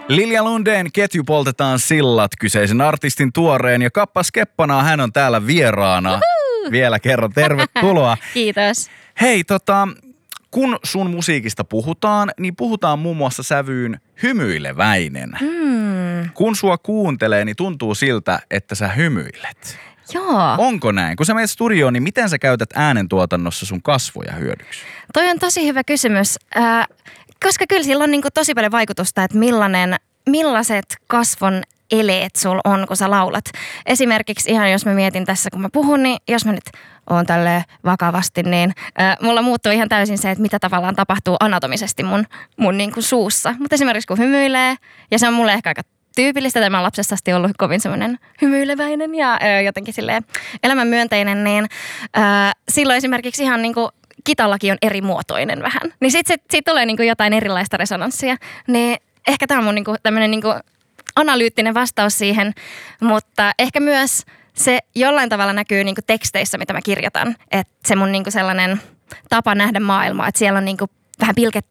Lilja Lundeen Ketju poltetaan sillat, kyseisen artistin tuoreen ja kappas keppanaa hän on täällä vieraana. Vielä kerran tervetuloa. Kiitos. Hei, kun sun musiikista puhutaan, niin puhutaan muun muassa sävyyn hymyileväinen. Kun sua kuuntelee, niin tuntuu siltä, että sä hymyilet. Joo. Onko näin? Kun sä menet studioon, niin miten sä käytät äänentuotannossa sun kasvoja hyödyksi? Toi on tosi hyvä kysymys, koska kyllä sillä on niinku tosi paljon vaikutusta, että millaiset kasvon eleet sulla on, kun sä laulat. Esimerkiksi ihan jos mä mietin tässä, kun mä puhun, niin jos mä nyt oon tälleen vakavasti, niin mulla muuttuu ihan täysin se, että mitä tavallaan tapahtuu anatomisesti mun niinku suussa. Mutta esimerkiksi kun hymyilee, ja se on mulle ehkä aika tyypillistä, että mä oon lapsesta asti ollut kovin semmoinen hymyileväinen ja jotenkin silleen elämänmyönteinen, niin silloin esimerkiksi ihan niinku kitallakin on eri muotoinen vähän. Niin sit tulee niinku jotain erilaista resonanssia. Niin ehkä tää on mun niinku tämmönen niinku analyyttinen vastaus siihen, mutta ehkä myös se jollain tavalla näkyy niinku teksteissä, mitä mä kirjoitan. Että se mun niinku sellainen tapa nähdä maailmaa, että siellä on niinku vähän pilkettä